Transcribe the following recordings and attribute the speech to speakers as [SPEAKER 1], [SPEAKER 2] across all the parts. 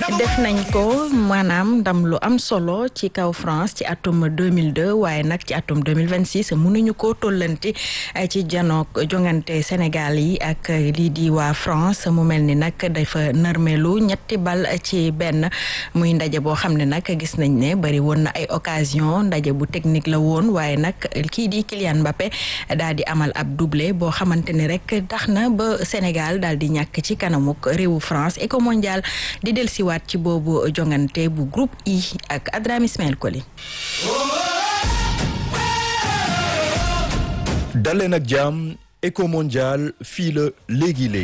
[SPEAKER 1] def nañ ko maanaam ndam lu am solo ci kaw France ci atum 2002 waaye nag ci atum 2026 mënuñu ko tollanti ci janook jongante Sénégal yi ak lii di waa France mu mel ni nag dafa nërmelu ñetti bal ci benn muy ndaje boo xam ne nag gis nañ ne bari woon na ay occasion ndaje bu technique la woon waaye nag kii di Kylian Mbappé daal di amal ab doublé boo xamante ne rek tax na ba Sénégal daal di ñàkk ci kanamuk réewu France Eco Mondial di dellusiwaat ci boobu jongante bu groupe I ak Adrame Ismaël Koli.
[SPEAKER 2] daleen ak jàmm Eco Mondial fii la léegi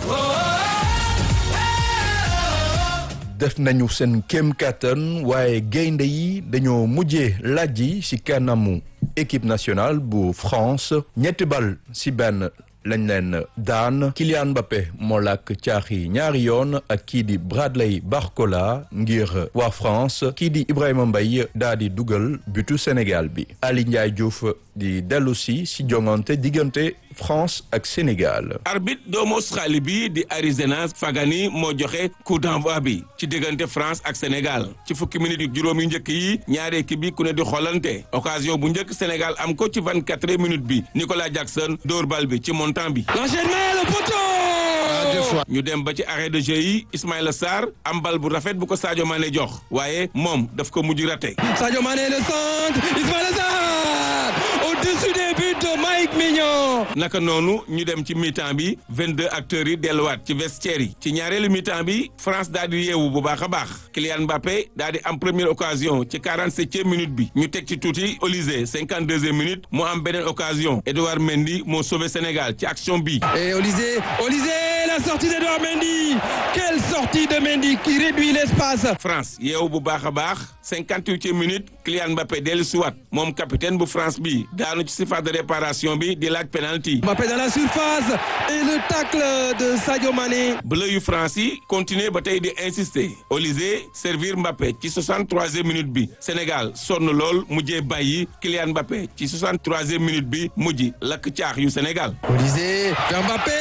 [SPEAKER 2] def nañu seen kéem kattan waaye gaynde yi dañoo mujjee lajji ci kanamu équipe nationale bu France ñetti bal ci benn lañ leen daan Kylian Mbappé moo làkk caaxi ñaari yoon ak kii di Bradley Barcola ngir waa France kii di Ibrahima Mbaye daa di dugal butu Sénégal bi Ali Ndiaye Diouf di dellu si jongante diggante France ak Sénégal.
[SPEAKER 3] arbitre doomu Australie bi di Arizona Fagani moo joxe coup d'envoi bi ci diggante France ak Sénégal ci fukki minutes yu juróom yu njëkk yi ñaari équipe bi ku ne di xoolante occasion bu njëkk Sénégal am ko ci 24e minute bi Nicolas Jackson dóor bal bi ci montant bi. l'enchaînement le poteau. ñu dem ba ci arrêt de jeu yi Ismaïla Sarr am bal bu rafet bu ko Sadio Mané jox waaye moom daf ko mujj raté.
[SPEAKER 4] Sadio Mané le centre Ismaïla Sarr au-dessus des buts de Mike Mignon.
[SPEAKER 3] naka noonu ñu dem ci mi-temps bi 22 acteurs yi delluwaat ci vestiaire yi ci ñaareelu mi-temps bi France daal di yeewu bu baax a baax Kylian Mbappé daal di am première occasion ci 47e minute bi ñu teg ci tuuti Olysée 52e minute mu am beneen occasion Edouard Mendy moo sauvé Sénégal ci action bi.
[SPEAKER 4] et Olysée la sortie d'Edouard Mendy, quelle sortie de Mendy qui réduit l'espace.
[SPEAKER 3] France yeewu bu baax a baax 58e minute Kylian Mbappé dellusiwaat moom capitaine bu France bi daanu ci surface de réparation bi di laaj penalty.
[SPEAKER 4] Mbappé dans la surface et le tacle de Sadio Mané.
[SPEAKER 3] bleu yu France yi continuer ba tey di insister Olysée servir Mbappé ci 63e minute bi Sénégal sonn lool mujjee bàyyi Kylian Mbappé ci 63e minute bi mujj lakk caax yu Sénégal.
[SPEAKER 4] Olysée Mbappé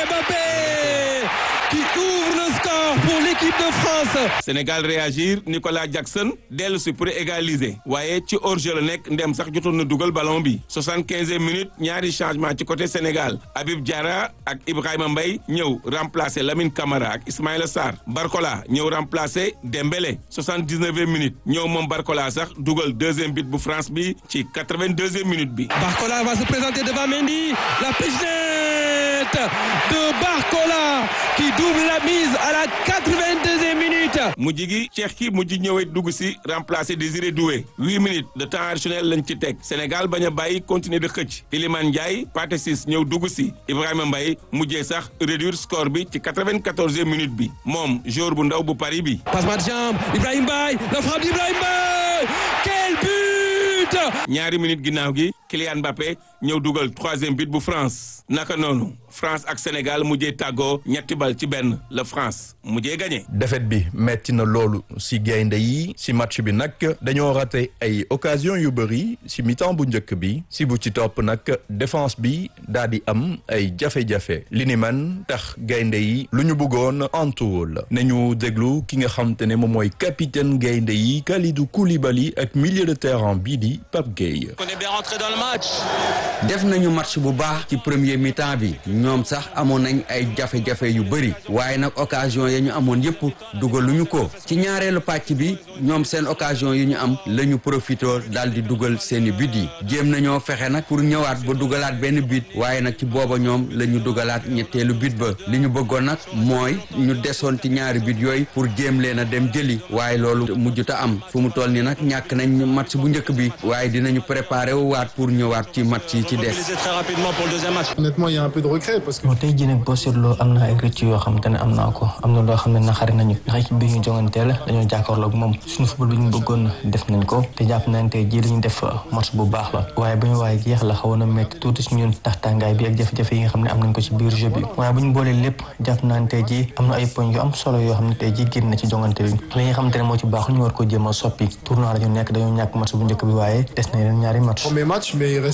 [SPEAKER 4] qui ouvre le score pour l'équipe de France.
[SPEAKER 3] Sénégal réagir Nicolas Jackson dellu si pour égaliser waaye ci hors-jeu la nekk ndem sax jotoon na dugal ballon bi 75e minute ñaari changement ci côté Sénégal Habib Diarra ak Ibrahima Mbaye ñëw remplacer Lamine Camara ak Ismaïla Sarr Barcola ñëw remplacer Dembélé 79e minute ñëw moom Barcola sax dugal deuxième but bu France bi ci 82e minute bi.
[SPEAKER 4] Barcola va se présenter devant Mendy, la pichenette de Barcola qui double la mise à la 82e minute.
[SPEAKER 3] mujj gi Cheikh ki mujj ñëwee dugg si remplacer Désiré Doué 8 minutes de temps additionnel lañ ci teg Sénégal bañ a bàyyi continuer de xëcc Iliman Ndiaye Pathé Ciss ñëw dugg si Ibrahima Mbaye mujjee sax réduire score bi ci 94e minute bi moom joueur bu ndaw bu Paris bi.
[SPEAKER 4] passement de jambe Ibrahima Mbaye la frappe d'Ibrahima Mbaye quel but.
[SPEAKER 3] ñaari minute ginnaaw gi Kylian Mbappé ñëw dugal 3e but bu France naka noonu France ak Sénégal mujjee tàggoo ñetti bal ci benn la France mujjee gagné.
[SPEAKER 2] défaite bi metti na loolu ci gaynde yi ci match bi nag dañoo raté ay occasion yu bëri ci mi-temps bu njëkk bi ci bu ci topp nag défense bi daal di am ay jafe-jafe li ni man tax gaynde yi lu ñu bëggoon antuwul nañu déglu ki nga xam te ne moom mooy capitaine gaynde yi Kalidou Koulibaly ak milieu de terrain bii di Pape Gueye.
[SPEAKER 5] On est bien rentré dans le match.
[SPEAKER 6] def nañu match bu baax ci premier mi-temps bi ñoom sax amoon nañ ay jafe-jafe yu bëri waaye nag occasion ya ñu amoon yëpp dugaluñu ko ci ñaareelu pàcc bi ñoom seen occasion yi ñu am la ñu profité daal di dugal seeni but yi jéem nañoo fexe nag pour ñëwaat ba dugalaat benn but waaye nag ci booba ñoom la ñu dugalaat ñetteelu but ba li ñu bëggoon nag mooy ñu desoon ci ñaari but yooyu pour jéem leen a dem jëli waaye loolu mujjuta am fu mu toll ni nag ñàkk nañ match bu njëkk bi waaye dinañu préparé waat pour ñëwaat ci match yi ci des.
[SPEAKER 5] Très rapidement pour le deuxième match.
[SPEAKER 7] Honnêtement, il y a un peu de regret parce que.
[SPEAKER 8] tey jii nag boo seetloo am na ay rëcc yoo xamante ne am naa ko am na loo xam ne naxari nañu ndax équipe bi ñu jonganteel dañoo jàkkaarloog moom suñu football bi ñu bëggoon def nañ ko te jàpp nañ tey jii dañu def match bu baax la waaye bu ñu waaye jeex la xawoon a métti tuuti si ñun ndax tàngaay bi ak jafe-jafe yi nga xam ne am nañ ko ci biir jeu bi waaye bu ñu boolee lépp jàpp nañ tey jii am na ay poñ yu am solo yoo xam ne tey jii génn na ci jongante bi li nga xamante ne moo ci baax ñu war ko jéem a soppi tournoi la ñu nekk dañoo ñàkk match bu njëkk bi waaye des na yeneen ñaari match.
[SPEAKER 7] Premier match mais il reste 2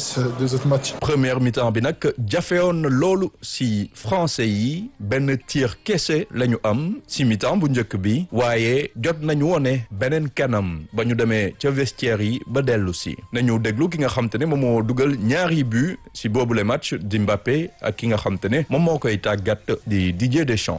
[SPEAKER 7] les autres matchs.
[SPEAKER 2] Première mi-temps bi nag jafewoon na loolu si français yi benn tir kese la ñu am si mi-temps bu njëkk bi waaye jot nañu wone beneen kanam ba ñu demee ca vestiaire yi ba dellu si nañu déglu ki nga xam te ne moom moo dugal ñaari but si boobule match di Mbappé ak ki nga xam te ne moom moo koy tàggat di Didier Deschamps.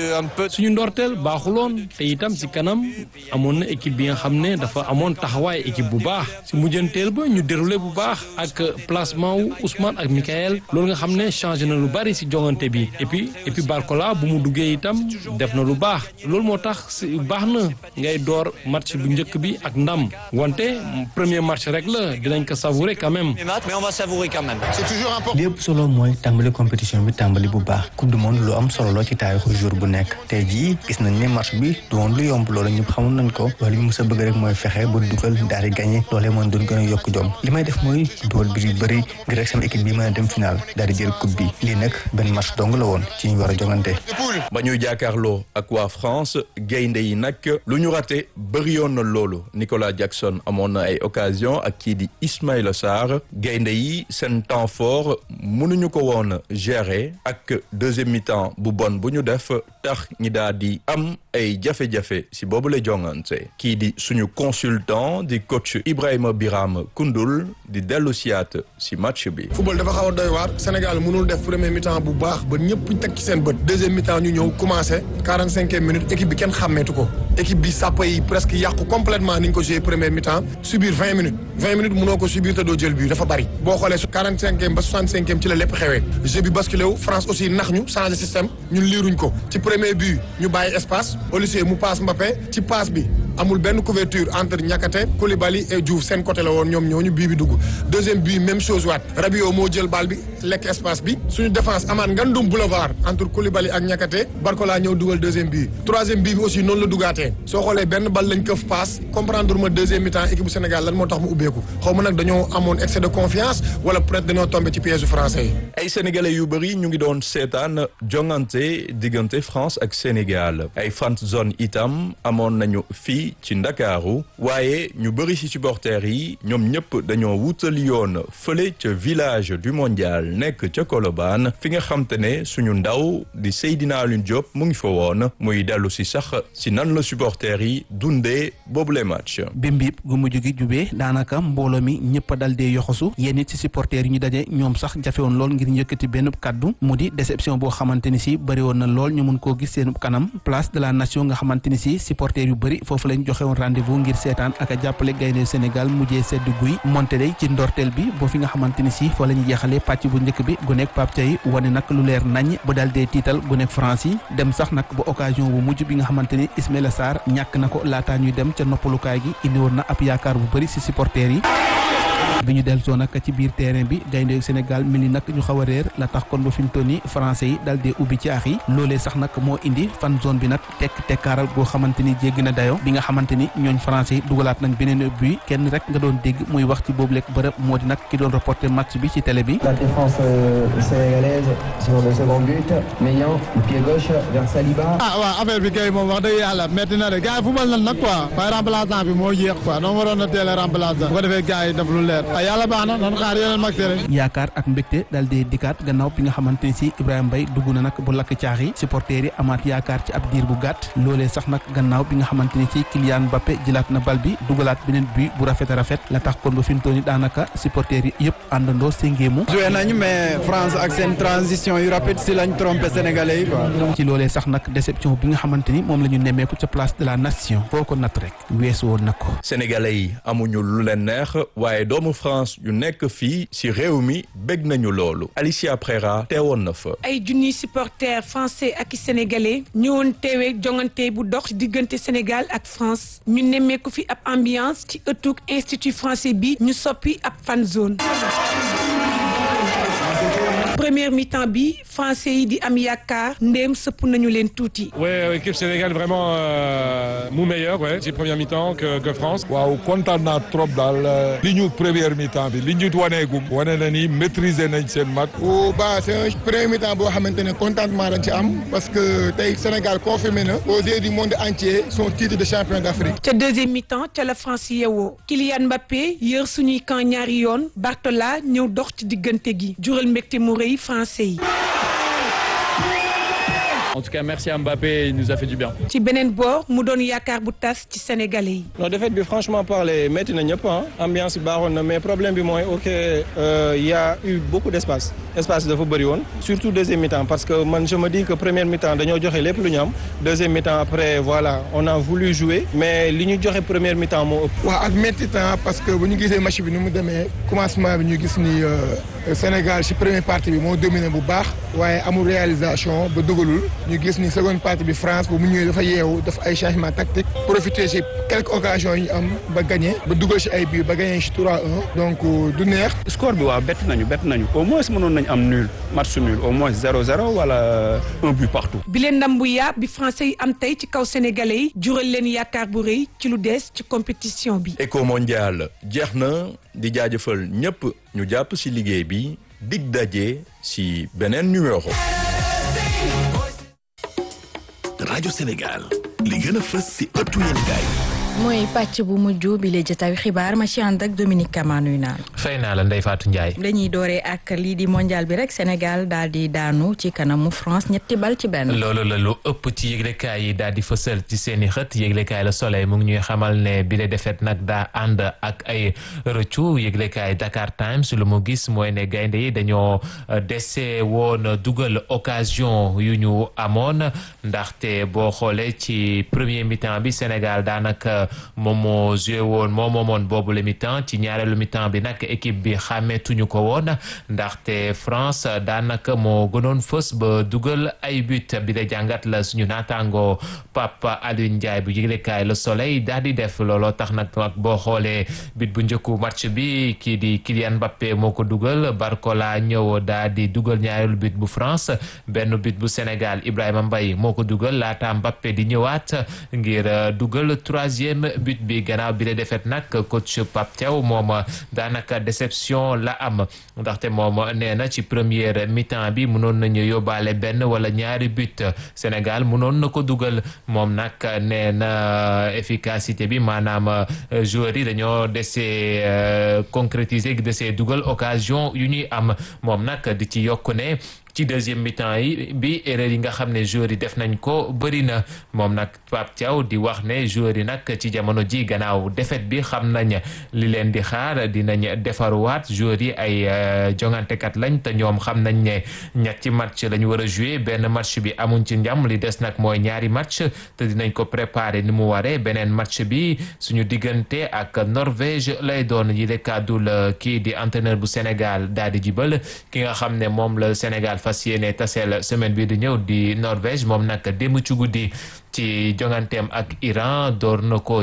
[SPEAKER 9] suñu ndorteel baaxuloon te itam si kanam amoon na équipe bi nga xam ne dafa amoon taxawaay équipe bu baax si mujjanteel ba ñu déroulé bu baax ak placement wu Ousmane ak Michael loolu nga xam ne changé na lu bari si jongante bi et puis Barcola bu mu duggee itam def na lu baax loolu moo tax baax na ngay door match bu njëkk bi ak ndam wante premier match rek la dinañ ko savourer quand même.
[SPEAKER 5] Mais on va savourer quand même.
[SPEAKER 7] C'est toujours important.
[SPEAKER 8] li ëpp solo mooy tàmbali compétition bi tàmbali bu baax coupe du monde lu am solo la ci taarixu jour bu nekk tey jii gis nañ ne match bi du woon lu yomb loolu ñëpp xamoon nañ ko loolu ñu mës a bëgg rek mooy fexe ba dugal daal di gagné loolee mooy doon gën a yokk jom li may def mooy dugal bi yu bëri ngir rek sama équipe bi mën a dem final daal di jël coupe bi lii nag benn match dong la woon ci ñu war a jongante.
[SPEAKER 2] ba ñuy jàkkaarloo ak waa France gaynde yi nag lu ñu raté bëri yoon na loolu Nicolas Jackson amoon na ay occasion ak kii di Ismaïla Sarr gaynde yi seen temps fort mënuñu ko woon gérer ak deuxième mi-temps bu bon bu ñu def tax ñi daal di am ay jafe-jafe si boobu la jongante kii di suñu consultant di coach Ibrahima Biram Koundoul di dellu siyaat si match bi.
[SPEAKER 7] football dafa xaw a doy waar Sénégal mënul def premier mi-temps bu baax ba ñëpp teg ci seen bët deuxième mi-temps ñu ñëw commencé 45e minute équipe bi kenn xàmmeetu ko équipe bi sàppa yi presque yàqu complètement ni ñu ko joué première mi-temps subir 20 minutes mënoo ko subir te doo jël bi dafa bari boo xoolee su 45e ba 65e ci la lépp xewee jeu bi basculé wu France aussi nax ñu changé système ñun liiruñ ko ci premier but ñu bàyyi espace au lycée mu passe Mbappé ci passe bi amul benn couverture entre Niakhaté Koulibaly et Diouf seen côté la woon ñoom ñooñu bii bi dugg deuxième but même chose waat Rabiot moo jël bal bi lekk espace bi suñu défense amaan ngandum boulevard entre Koulibaly ak Niakhaté Barcola ñëw dugal deuxième but troisième but bi aussi noonu la dugaatee soo xoolee benn bal lañ këf passe comprendre ma deuxième mi-temps équipe bu Sénégal lan moo tax mu ubbeeku xaw ma nag dañoo amoon excès de confiance wala peut-être dañoo tombé ci piège français yi.
[SPEAKER 2] ay sénégalais yu bëri ñu ngi doon seetaan jongante diggante France ak Sénégal ay fan zone itam amoon nañu fii ci Ndakaaru waaye ñu bëri ci supporters yi ñoom ñëpp dañoo wutali yoon fële ca village du mondial nekk ca Colobane fi nga xam te ne suñu ndaw di Seydina Alioune Diop mu ngi fa woon muy dellu si sax si nan la supporters yi dundee boobule match.
[SPEAKER 10] bimbiib gu mujj gi jubee daanaka mbooloo mi ñëpp a dal dee yoxosu yenn ci supporters yi ñu daje ñoom sax jafe woon lool ngir yëkkati benn kaddu mu di déception boo xamante ni si bëri woon na lool ñu mun koo gis seen kanam place de la nation nga xamante ni si supporters yu bëri foofu lañ joxe woon rendez-vous ngir seetaan ak a jàppale gaynde Sénégal mujjee sedd guy monte day ci ndorteel bi boo fi nga xamante ni si foo la ñu jeexalee pàcc bu njëkk bi gu nekk Pape Thiaye wane nag lu leer nañ bu daal dee tiital gu nekk France yi dem sax nag ba occasion bu mujj bi nga xamante ni Ismaïla Sarr ñàkk na ko laataa ñuy dem ca noppalukaay gi indi woon na ab yaakaar bu bëri si supporters yi bi ñu dellusoo nag ci biir terrain bi gaynde Sénégal mel ni nag ñu xaw a réer la tax kon ba fi mu toll nii français yi daal di ubbi ci aax yi loolee sax nag moo indi fan zone bi nag tekkaaral goo xamante ni jéggi na dayo bi nga xamante ni ñooñ français yi dugalaat nañ beneen but kenn rek nga doon dégg muy wax ci boobu lekk bërëb moo di nag ki doon reporter match bi ci télé bi.
[SPEAKER 11] La défense sénégalaise sur le second but Meillan pied gauche vers Saliba.
[SPEAKER 12] waaw affaire bi kay moom wax dëgg yàlla metti na de gars yi football nañ nag quoi waaye remplaçant bi moo yéex quoi noonu waroon na teel a remplaçant bu ko defee gars yi def lu leer yàlla baax na doon xaar yeneen mag
[SPEAKER 10] yaakaar ak mbégte daal di dikkaat gannaaw bi nga xamante ni si Ibrahima Mbaye dugg na nag bu lakk caax yi supporters yi amaat yaakaar ci ab diir bu gàtt loolee sax nag gannaaw bi nga xamante ni si Kylian Mbappé jëlaat na bal bi dugalaat beneen but bu rafet a rafet la tax kon ba fi mu toll nii daanaka supporters yi yëpp àndandoo séngeemu
[SPEAKER 12] joué nañu mais France ak seen transition yu rapide si lañ trompé sénégalais yi quoi.
[SPEAKER 10] ci loolee sax nag déception bi nga xamante ni moom la ñu nemmeeku ca place de la nation foo ko natt rek weesu woon na ko.
[SPEAKER 2] sénégalais yi amuñu lu leen neex waaye doomu France yu nekk fii ci réew mi bég nañu loolu Alicia Prera teewoon na fa.
[SPEAKER 13] ay junniy supporters français ak sénégalais ñëwoon teewee jongante bu dox ci diggante Sénégal ak France ñu nemmeeku fi ab ambiance ci ëttug institut français bi ñu soppi ab fan zone. première mi-temps bi français yi di am yaakaar ndéem sëpp nañu leen tuuti.
[SPEAKER 14] Ouais, équipe Sénégal vraiment mu meilleur ci première mi-temps que France.
[SPEAKER 12] waaw kontaan naa trop daal li ñu première mi-temps bi li ñu waneegum wane na ni maîtriser nañ seen match.
[SPEAKER 7] c'est un premier mi-temps boo xamante ne contentement lañ ci am parce que tey Sénégal confirmé na aux yeux du monde entier son titre de champion d'Afrique.
[SPEAKER 13] ca deuxième mi-temps ca la France yeewoo Kylian Mbappé yër suñuy camp ñaari yoon Bartola ñëw dox ci diggante gi jural mbégte mu rëy français yi.
[SPEAKER 15] En tout cas, merci à Mbappé, il nous a fait du bien.
[SPEAKER 13] ci beneen boor mu doon yaakaar bu tas ci sénégalais yi.
[SPEAKER 16] non défaite bi franchement parler métti na ñëpp ambiance bi baaxoon na mais problème bi mooy y a eu beaucoup d'espace dafa bëri woon surtout deuxième mi-temps parce que man je me dis que première mi-temps dañoo joxe lépp lu ñu am deuxième mi-temps après voilà on a voulu jouer mais li ñu joxe première mi-temps moo ëpp.
[SPEAKER 7] waaw ak métti temps parce que bu ñu gisee match bi ni mu demee commencement bi ñu gis ni Sénégal ci première partie bi moo dominé bu baax waaye amul réalisation ba dugalul. ñu gis ni seconde partie bi France bu mu ñëwee dafa yeewu def ay changements tactiques profiter ci quelques occasions yi ñu am ba gagné ba dugal ci ay buts ba gagné ci 3-1 donc du neex.
[SPEAKER 15] score bi waaw bett nañu au moins mënoon nañu am nul match nul au moins 0-0 wala un but partout.
[SPEAKER 13] bi leen ndam bu yaa bi français yi am tey ci kaw sénégalais yi jural leen yaakaar bu rëy ci lu des ci compétition bi.
[SPEAKER 2] Éco mondial jeex na di jaajëfal ñëpp ñu jàpp ci liggéey bi dig daje ci beneen numéro.
[SPEAKER 17] rajo Sénégal li gën a fës ci ëttu yéenekaay
[SPEAKER 1] mooy pàcc bu mujj bi la jotaayu xibaar ma ci ànd ak Dominique Kama nuyu naa la.
[SPEAKER 18] fay naa la Ndeye Fatou Ndiaye.
[SPEAKER 1] dañuy dooree ak lii di mondial bi rek Sénégal daal di daanu ci kanamu France 3-1.
[SPEAKER 18] loolu la lu ëpp ci yëglekaay yi daal di fësal ci seen i xët yëglekaay La Soleil mu ngi ñuy xamal ne bi la défaite nag daa ànd ak ay rëccu yëglekaay Dakar Times lu mu gis mooy ne gaynde yi dañoo dese woon dugal occasion yu ñu amoon ndaxte boo xoolee ci premier mi-temps bi Sénégal daanaka. moom moo joué woon moo moomoon boobu le mi-temps ci ñaareelu mi-temps bi nag équipe bi xàmmeetuñu ko woon ndaxte France daanaka moo gënoon fës ba dugal ay but bi la jàngat la suñu naataango Papa Alioune Ndiaye bu yëglekaay Le Soleil daal di def looloo tax nag boo xoolee but bu njëkku match bi kii di Kylian Mbappé moo ko dugal Barcola ñëw daal di dugal ñaareelu but bu France benn but bu Sénégal Ibrahima Mbaye moo ko dugal laata Mbappé di ñëwaat ngir dugal troisième but bi gannaaw bi la defet nag coach Pape Thiaw moom daanaka déception la am ndaxte moom nee na ci première mi-temps bi mënoon nañu yóbbaale benn wala ñaari but Sénégal mënoon na ko dugal moom nag nee na efficacité bi maanaam joueurs yi dañoo desee concrétiser desee dugal occasion yu ñuy am moom nag di ci yokku ne ci deuxième mi-temps yi bi erreur yi nga xam ne joueurs yi def nañ ko bëri na moom nag Pape Thiaw di wax ne joueurs yi nag ci jamono ji gannaaw défaite bi xam nañ li leen di xaar dinañ defaruwaat joueurs yi ay jongantekat lañ te ñoom xam nañ ne ñetti match lañ war a jouer benn match bi amuñ ci njam li des nag mooy ñaari match te dinañ ko préparer ni mu waree beneen match bi suñu diggante ak Norvège lay doon yi le kàddul kii di entraîneur bu Sénégal daal di jibal ki nga xam ne moom la Sénégal fas yéene taseel semaine bi di ñëw di Norvège moom nag démb ci guddi ci jonganteem ak Iran door na ko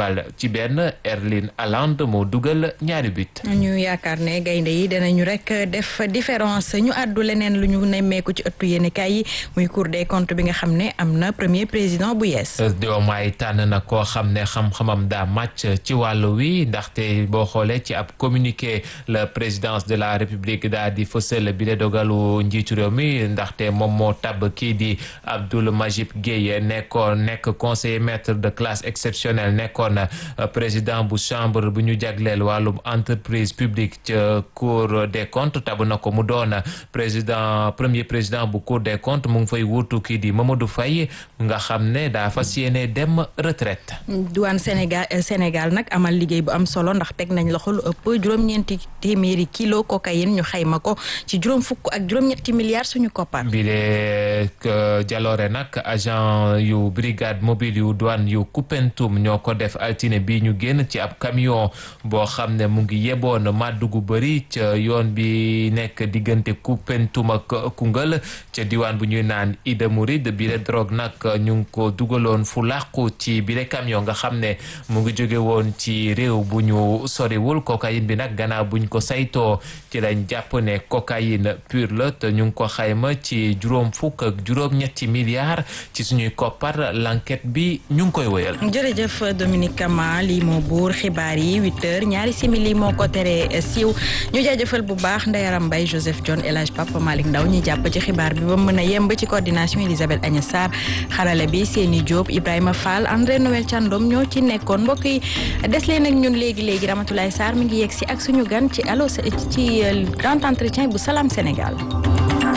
[SPEAKER 18] 4-1 Erling Haaland moo dugal ñaari but.
[SPEAKER 1] ñu yaakaar ne gaynde yi danañu rek def différence ñu àddu leneen lu ñu nemmeeku ci ëttu yéenekaay yi muy Cour des comptes bi nga xam ne am na premier président bu yees.
[SPEAKER 18] Diomaye tànn na koo xam ne xam-xamam daa màcc ci wàllu wi ndaxte boo xoolee ci ab communiqué la présidence de la République daa di fësal bi la dogalu njiitu réew mi ndaxte moom moo tabb kii di Abdoul Majib Gueye nekk conseiller maître de classe exceptionnel nekkoon président bu chambre bu ñu jagleel wàllum entreprise publique ca Cour des comptes tabu na ko mu doon premier président bu Cour des comptes mu ngi fay wuutu kii di Mamadou Faye nga xam ne daa fas yéene dem retraite.
[SPEAKER 1] douane Sénégal nag amal liggéey bu am solo ndax teg nañ loxo lu ëpp juróom-ñeenti téeméeri kilo cocaïne ñu xayma ko ci juróom-fukk ak juróom-ñetti milliards suñu koppar.
[SPEAKER 18] bi lee jaloore nag agent yu yu brigade mobile yu douane yu Koupentoum ñoo ko def altine bi ñu génn ci ab camion boo xam ne mu ngi yeboon màddu gu bëri ca yoon bi nekk diggante Koupentoum ak Koungheul ca diwaan bu ñuy naan Ida Mouride bi le drogue nag ñu ngi ko dugaloon fu làqu ci bi le camion nga xam ne mu ngi jóge woon ci réew bu ñu soriwul cocaïne bi nag gannaaw buñ ko saytoo ci lañ jàpp ne cocaïne pure la te ñu ngi ko xayma ci juróom fukk ak juróom-ñetti milliards ci suñuy koppar l'enquête bi ñu ngi koy wëyal.
[SPEAKER 1] jërëjëf Dominique Kama lii moo buur xibaar yi 8h ñaari simili moo ko tere siiw ñu jaajëfal bu baax Ndayaram Mbaye Joseph John El Hadj Papa Malick Ndaw ñi jàpp ci xibaar bi ba mën a yemb ci coordination Elisabeth Agnès Sarr xarale bi Séni Diop Ibrahima Fall André Noël Thiandoum ñoo ci nekkoon mbokk yi des leen ak ñun léegi Ramatoulaye Sarr mi ngi yegg si ak suñu gan ci allo ci grand entretien bu Salam Sénégal.